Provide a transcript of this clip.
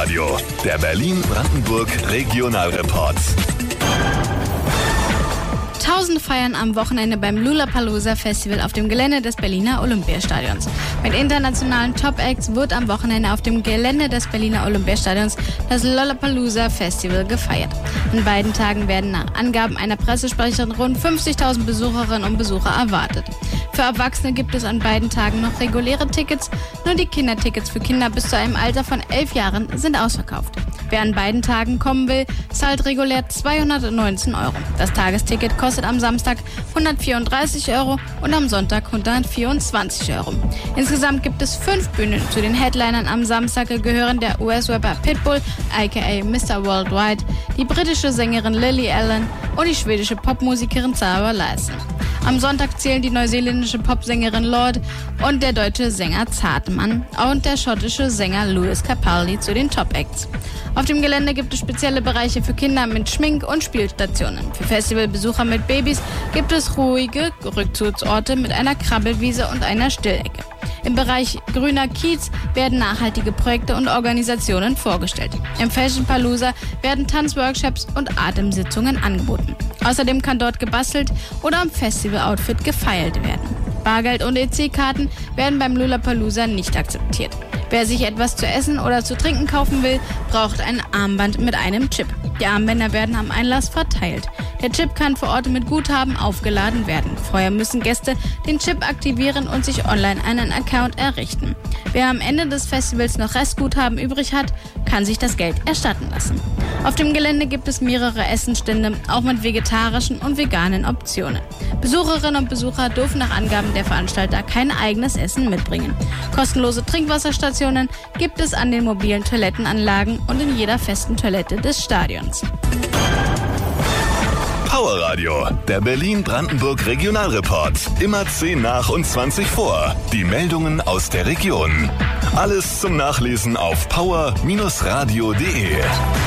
Powerradio, der Berlin-Brandenburg Regionalreport. Tausende feiern am Wochenende beim Lollapalooza Festival auf dem Gelände des Berliner Olympiastadions. Mit internationalen Top-Acts wird am Wochenende auf dem Gelände des Berliner Olympiastadions das Lollapalooza Festival gefeiert. An beiden Tagen werden nach Angaben einer Pressesprecherin rund 50.000 Besucherinnen und Besucher erwartet. Für Erwachsene gibt es an beiden Tagen noch reguläre Tickets, nur die Kindertickets für Kinder bis zu einem Alter von 11 Jahren sind ausverkauft. Wer an beiden Tagen kommen will, zahlt regulär 219 €. Das Tagesticket kostet am Samstag 134 € und am Sonntag 124 €. Insgesamt gibt es 5 Bühnen. Zu den Headlinern am Samstag gehören der US-Rapper Pitbull, aka Mr. Worldwide, die britische Sängerin Lily Allen und die schwedische Popmusikerin Sara Larsson. Am Sonntag zählen die neuseeländische Popsängerin Lorde und der deutsche Sänger Zartmann und der schottische Sänger Lewis Capaldi zu den Top-Acts. Auf dem Gelände gibt es spezielle Bereiche für Kinder mit Schmink- und Spielstationen. Für Festivalbesucher mit Babys gibt es ruhige Rückzugsorte mit einer Krabbelwiese und einer Stillecke. Im Bereich grüner Kiez werden nachhaltige Projekte und Organisationen vorgestellt. Im Fashion Palooza werden Tanzworkshops und Atemsitzungen angeboten. Außerdem kann dort gebastelt oder am Festival-Outfit gefeilt werden. Bargeld und EC-Karten werden beim Lollapalooza nicht akzeptiert. Wer sich etwas zu essen oder zu trinken kaufen will, braucht ein Armband mit einem Chip. Die Armbänder werden am Einlass verteilt. Der Chip kann vor Ort mit Guthaben aufgeladen werden. Vorher müssen Gäste den Chip aktivieren und sich online einen Account errichten. Wer am Ende des Festivals noch Restguthaben übrig hat, kann sich das Geld erstatten lassen. Auf dem Gelände gibt es mehrere Essensstände, auch mit vegetarischen und veganen Optionen. Besucherinnen und Besucher dürfen nach Angaben der Veranstalter kein eigenes Essen mitbringen. Kostenlose Trinkwasserstationen gibt es an den mobilen Toilettenanlagen und in jeder festen Toilette des Stadions. Powerradio, der Berlin-Brandenburg Regionalreport. Immer 10 nach und 20 vor. Die Meldungen aus der Region. Alles zum Nachlesen auf power-radio.de.